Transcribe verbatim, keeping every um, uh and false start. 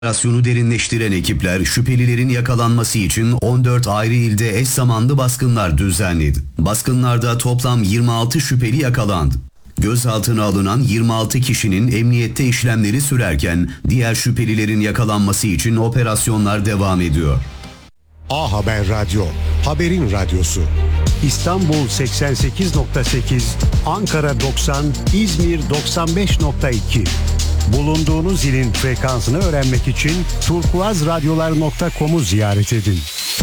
Operasyonu derinleştiren ekipler şüphelilerin yakalanması için on dört ayrı ilde eş zamanlı baskınlar düzenledi. Baskınlarda toplam yirmi altı şüpheli yakalandı. Gözaltına alınan yirmi altı kişinin emniyette işlemleri sürerken diğer şüphelilerin yakalanması için operasyonlar devam ediyor. A Haber Radyo, haberin radyosu. İstanbul seksen sekiz nokta sekiz, Ankara doksan, İzmir doksan beş nokta iki. Bulunduğunuz ilin frekansını öğrenmek için turkuazradyolar nokta com'u ziyaret edin.